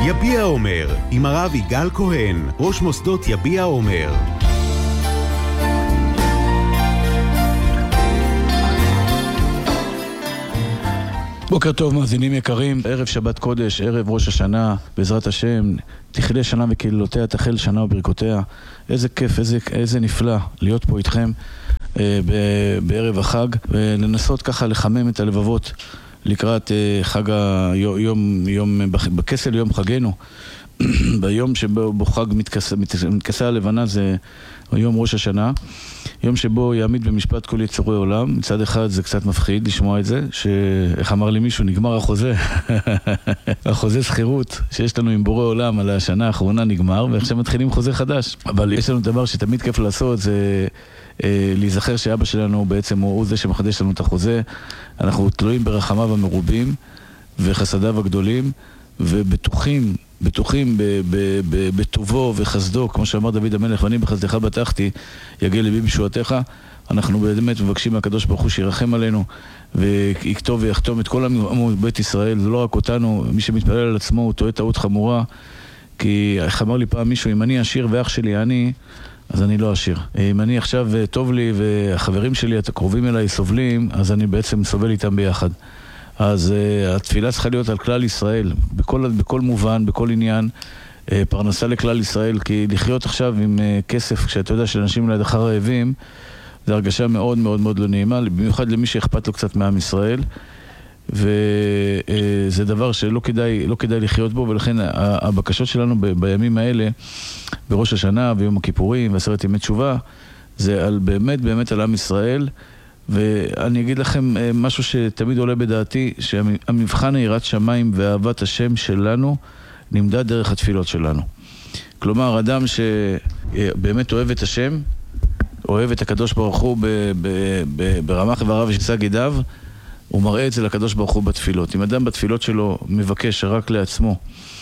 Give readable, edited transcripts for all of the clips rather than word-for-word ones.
יביע אומר, עם הרב יגאל כהן, ראש מוסדות יביע אומר. בוקר טוב מאזינים יקרים, ערב שבת קודש, ערב ראש השנה, בעזרת השם, תחלה שנה וקללותיה, תחל שנה וברכותיה. איזה כיף, איזה נפלא להיות פה איתכם בערב החג, ולנסות ככה לחמם את הלבבות לקראת חג יום בכסל, יום חגנו. ביום שבו חג מתכסה הלבנה זה יום ראש השנה, יום שבו יעמיד במשפט כל יצורי עולם. מצד אחד זה קצת מפחיד לשמוע את זה, שאיך אמר לי מישהו, נגמר החוזה החוזה שכירות שיש לנו עם בורא עולם על השנה האחרונה נגמר, ועכשיו מתחילים חוזה חדש. אבל יש לנו דבר שתמיד כיף לעשות, זה להיזכר שאבא שלנו בעצם הוא זה שמחדש לנו את החוזה. אנחנו תלויים ברחמיו המרובים וחסדיו הגדולים, ובטוחים בטובו וחסדו, כמו שאמר דוד המלך, ואני בחסדך בטחתי, יגיע לבי בישועתך. אנחנו באמת מבקשים מהקדוש ברוך הוא שירחם עלינו ויכתוב ויחתום את כל עמו בית ישראל, זה לא רק אותנו. מי שמתפלל על עצמו הוא טועה טעות חמורה, כי איך אמר לי פעם מישהו, אם אני עשיר ואח שלי אני, אז אני לא עשיר. אם אני עכשיו טוב לי והחברים שלי הקרובים אליי סובלים, אז אני בעצם סובל איתם ביחד. אז התפילה צריכה להיות על כלל ישראל, בכל מובן, בכל עניין, פרנסה לכלל ישראל, כי לחיות עכשיו עם כסף, כשאתה יודע שאנשים לידך רעבים, זה הרגשה מאוד מאוד מאוד לא נעימה, במיוחד למי שאכפת לו קצת מעם ישראל, וזה דבר שלא כדאי לחיות בו, ולכן הבקשות שלנו בימים האלה, בראש השנה ויום הכיפורים ועשרת ימי תשובה, זה על באמת על עם ישראל. ואני אגיד לכם משהו שתמיד עולה בדעתי, שהמבחן היראת שמיים ואהבת השם שלנו נמדד דרך התפילות שלנו. כלומר, אדם שבאמת אוהב את השם, אוהב את הקדוש ברוך הוא ברמ"ח איבריו ושס"ה גידיו, הוא מראה את זה לקדוש ברוך הוא בתפילות. אם אדם בתפילות שלו מבקש רק לעצמו,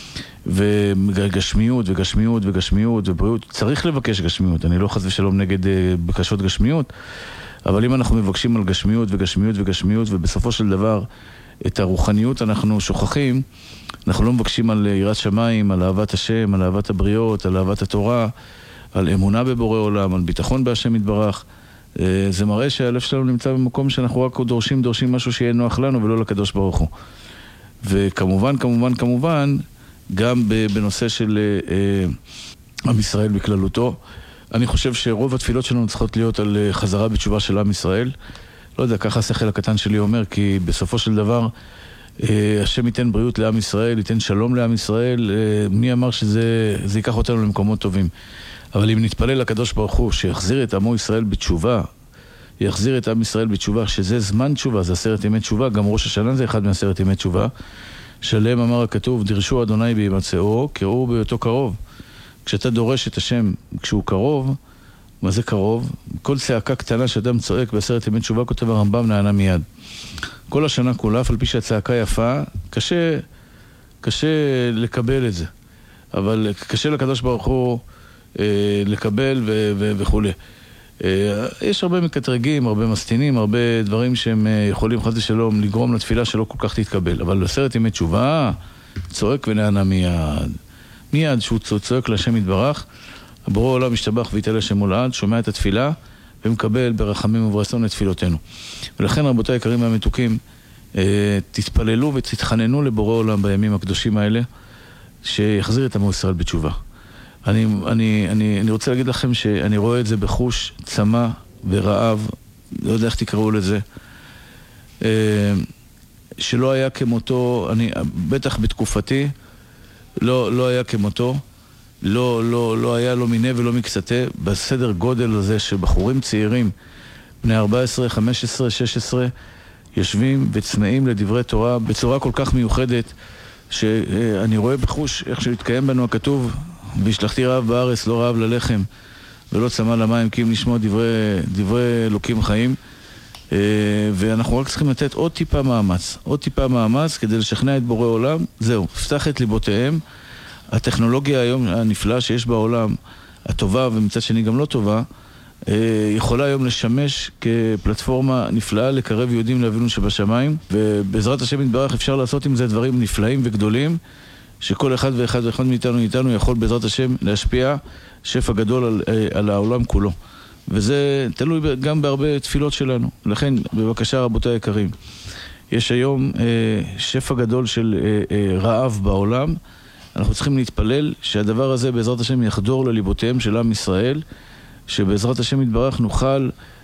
וגשמיות ובריאות, צריך לבקש גשמיות, אני לא חס ושלום נגד בקשות גשמיות, אבל אם אנחנו מבקשים על גשמיות ובסופו של דבר את הרוחניות אנחנו שוכחים, אנחנו לא מבקשים על יראת שמיים, על אהבת השם, על אהבת הבריות, על אהבת התורה, על אמונה בבורא עולם, על ביטחון בהשם יתברך. זה מראה שהלב שלנו נמצא במקום שאנחנו רק דורשים משהו שיהיה נוח לנו ולא לקדוש ברוך הוא. וכמובן, גם בנושא של עם ישראל בכללותו, אני חושב שרוב התפילות שלנו צריכות להיות על חזרה בתשובה של עם ישראל. לא יודע, ככה השכל הקטן שלי אומר, כי בסופו של דבר השם ייתן בריאות לעם ישראל, ייתן שלום לעם ישראל. מי אמר שזה ייקח אותנו למקומות טובים? אבל אם נתפלל לקדוש ברוך הוא שיחזיר את עמו ישראל בתשובה, יחזיר את עם ישראל בתשובה, שזה זמן תשובה, זה 10 ימי תשובה, גם ראש השנה זה אחד מ10 ימי תשובה, שלם אמר הכתוב, דרשו אדוני בהימצאו, קראו בהיותו קרוב. כשאתה דורש את השם כשהוא קרוב, מה זה קרוב? כל צעקה קטנה שאדם צועק ב10 ימי תשובה, כותב הרמב"ם, נענה מיד. כל השנה כולה, אף על פי שהצעקה יפה, קשה לקבל את זה. אבל קשה לקדוש ברוך הוא לקבל וכו'. יש הרבה מקטרגים, הרבה מסתינים, הרבה דברים שהם יכולים חס ושלום לגרום לתפילה שלא כל כך תתקבל. אבל ב10 ימי תשובה, צועק ונענה מיד שהוא צועק להשם יתברך, הבורא עולם משתבח ויתעלה שמו לעד, שומע את התפילה ומקבל ברחמים וברצון את תפילותינו. ולכן רבותיי היקרים והמתוקים, תתפללו ותתחננו לבורא עולם בימים הקדושים האלה, שיחזיר את עמו ישראל בתשובה. אני רוצה להגיד לכם שאני רואה את זה בחוש צמא ורעב, לא יודע איך תקראו לזה, שלא היה כמותו, בטח בתקופתי, לא היה כמותו, לא היה לו מיני ולא מקצתה, בסדר גודל הזה שבחורים צעירים, בני 14, 15, 16, יושבים וצמאים לדברי תורה בצורה כל כך מיוחדת, שאני רואה בחוש איך שהתקיים בנו הכתוב, והשלחתי רעב בארץ, לא רעב ללחם ולא צמא למים, כי אם נשמע דברי אלוקים חיים. ואנחנו רק צריכים לתת עוד טיפה מאמץ כדי לשכנע את בורא עולם. זהו, פתח את ליבותיהם. הטכנולוגיה היום הנפלאה שיש בעולם, הטובה ומצד שני גם לא טובה, יכולה היום לשמש כפלטפורמה נפלאה לקרב יהודים לאבינו שבשמיים, ובעזרת השם יתברך אפשר לעשות עם זה דברים נפלאים וגדולים, שכל אחד ואחד מאיתנו יכול בעזרת השם להשפיע שפע גדול על העולם כולו. וזה תלוי גם בהרבה תפילות שלנו. לכן, בבקשה רבותיי היקרים, יש היום שפע גדול של רעב בעולם. אנחנו צריכים להתפלל שהדבר הזה בעזרת השם יחדור לליבותיהם של עם ישראל, שבעזרת השם יתברך נוכל